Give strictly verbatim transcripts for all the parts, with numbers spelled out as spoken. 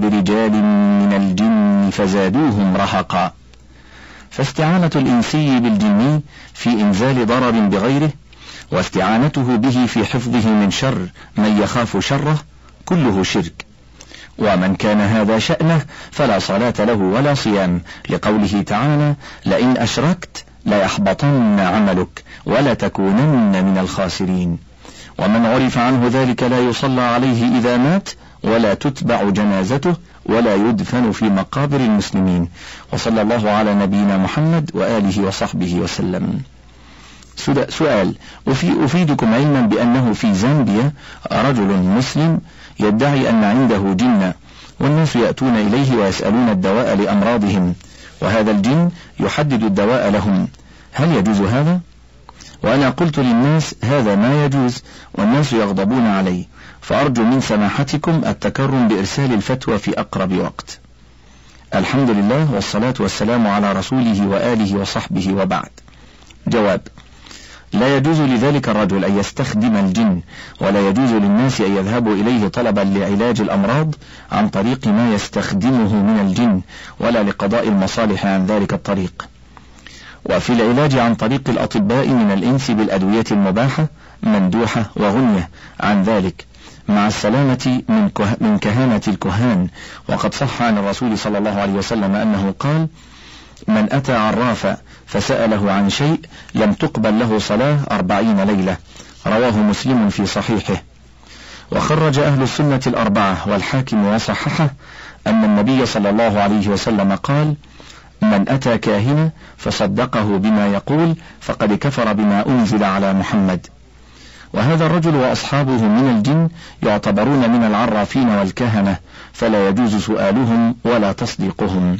برجال من الجن فزادوهم رهقا. فاستعانة الإنسي بالجني في إنزال ضرر بغيره، واستعانته به في حفظه من شر من يخاف شره، كله شرك. ومن كان هذا شأنه فلا صلاة له ولا صيام، لقوله تعالى: لئن أشركت ليحبطن عملك ولتكونن من الخاسرين. ومن عرف عنه ذلك لا يصلى عليه إذا مات، ولا تتبع جنازته، ولا يدفن في مقابر المسلمين. وصلى الله على نبينا محمد وآله وصحبه وسلم. سؤال: أفيدكم علما بأنه في زامبيا رجل مسلم يدعي أن عنده جن، والناس يأتون إليه ويسألون الدواء لأمراضهم، وهذا الجن يحدد الدواء لهم، هل يجوز هذا؟ وأنا قلت للناس هذا ما يجوز، والناس يغضبون علي، فأرجو من سماحتكم التكرم بإرسال الفتوى في أقرب وقت. الحمد لله والصلاة والسلام على رسوله وآله وصحبه، وبعد. جواب: لا يجوز لذلك الرجل أن يستخدم الجن، ولا يجوز للناس أن يذهبوا إليه طلبا لعلاج الأمراض عن طريق ما يستخدمه من الجن، ولا لقضاء المصالح عن ذلك الطريق. وفي العلاج عن طريق الأطباء من الإنس بالأدوية المباحة مندوحة وغنية عن ذلك، مع السلامة من, كه... من كهانة الكهان. وقد صح عن الرسول صلى الله عليه وسلم أنه قال: من أتى عرافا فسأله عن شيء لم تقبل له صلاة أربعين ليلة. رواه مسلم في صحيحه. وخرج أهل السنة الأربعة والحاكم وصححه أن النبي صلى الله عليه وسلم قال: من أتى كاهنا فصدقه بما يقول فقد كفر بما أنزل على محمد. وهذا الرجل وأصحابه من الجن يعتبرون من العرافين والكهنة، فلا يجوز سؤالهم ولا تصديقهم.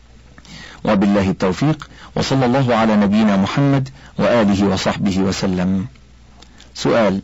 وبالله التوفيق، وصلى الله على نبينا محمد وآله وصحبه وسلم. سؤال: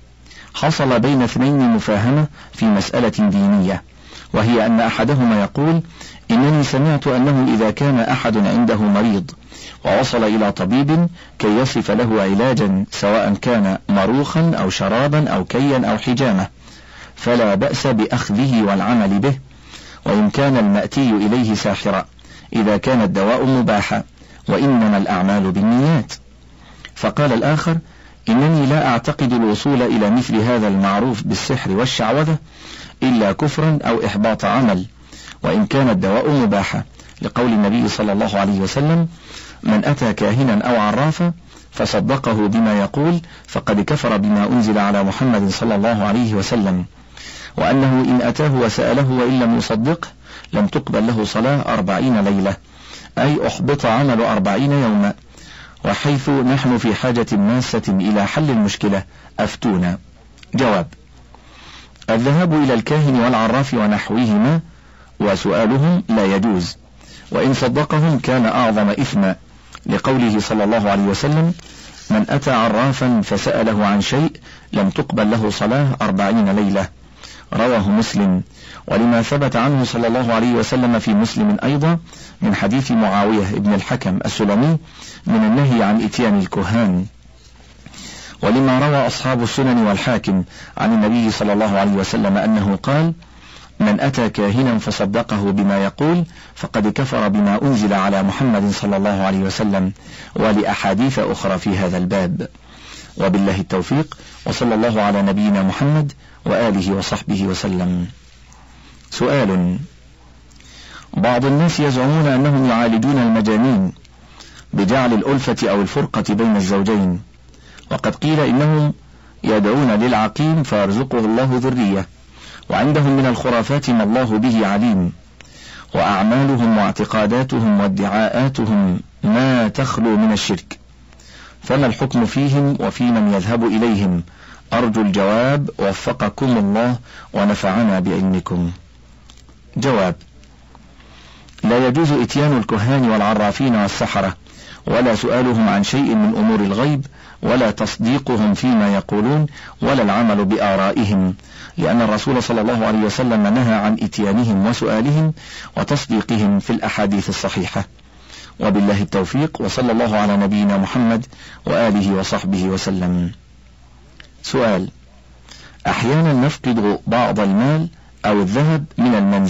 حصل بين اثنين مفاهمة في مسألة دينية، وهي أن أحدهما يقول: إنني سمعت أنه إذا كان أحد عنده مريض ووصل إلى طبيب كي يصف له علاجا، سواء كان مروخا أو شرابا أو كيا أو حجامة، فلا بأس بأخذه والعمل به، وإن كان المأتي إليه ساحرا، إذا كان الدواء مباحا، وإنما الأعمال بالنيات. فقال الآخر: إنني لا أعتقد الوصول إلى مثل هذا المعروف بالسحر والشعوذة إلا كفرا أو إحباط عمل، وإن كان الدواء مباحا، لقول النبي صلى الله عليه وسلم: من أتى كاهنا أو عرافا فصدقه بما يقول فقد كفر بما أنزل على محمد صلى الله عليه وسلم، وأنه إن أتاه وسأله وإن لم يصدقه لم تقبل له صلاة أربعين ليلة، أي أحبط عمل أربعين يوما. وحيث نحن في حاجة ماسة إلى حل المشكلة، أفتونا. جواب: الذهاب إلى الكاهن والعراف ونحوهما وسؤالهم لا يجوز، وإن صدقهم كان أعظم إثما، لقوله صلى الله عليه وسلم: من أتى عرافا فسأله عن شيء لم تقبل له صلاة أربعين ليلة. رواه مسلم. ولما ثبت عنه صلى الله عليه وسلم في مسلم أيضا من حديث معاوية بن الحكم السلمي من النهي عن إتيان الكهان. ولما روى أصحاب السنن والحاكم عن النبي صلى الله عليه وسلم أنه قال: من أتى كاهنا فصدقه بما يقول فقد كفر بما أنزل على محمد صلى الله عليه وسلم، ولأحاديث أخرى في هذا الباب. وبالله التوفيق، وصلى الله على نبينا محمد وآله وصحبه وسلم. سؤال: بعض الناس يزعمون أنهم يعالجون المجانين بجعل الألفة أو الفرقة بين الزوجين، وقد قيل إنهم يدعون للعقيم فيرزقه الله ذرية، وعندهم من الخرافات ما الله به عليم، وأعمالهم واعتقاداتهم وادعاءاتهم ما تخلو من الشرك، فما الحكم فيهم وفي من يذهب إليهم؟ أرجو الجواب، وفقكم الله ونفعنا بعلمكم. جواب: لا يجوز إتيان الكهان والعرافين والسحرة، ولا سؤالهم عن شيء من أمور الغيب، ولا تصديقهم فيما يقولون، ولا العمل بآرائهم، لأن الرسول صلى الله عليه وسلم نهى عن إتيانهم وسؤالهم وتصديقهم في الأحاديث الصحيحة. وبالله التوفيق، وصلى الله على نبينا محمد وآله وصحبه وسلم. سؤال: أحيانا نفقد بعض المال أو الذهب من المنزل